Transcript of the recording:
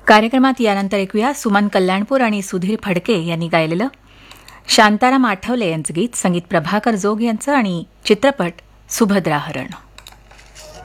कार्यक्रमात यानंतर ऐकूया सुमन कल्याणपूर आणि सुधीर फडके यांनी गायलेलं शांताराम आठवले यांचं गीत, संगीत प्रभाकर जोग यांचं आणि चित्रपट सुभद्राहरण.